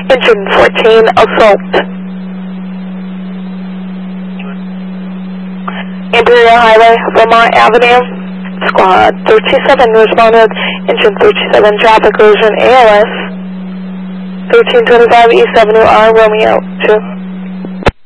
Engine 14, assault. Imperial Highway, Vermont Avenue, Squad 327 responded, Engine 327 traffic collision ALS, 1325 East Avenue R, Romeo 2.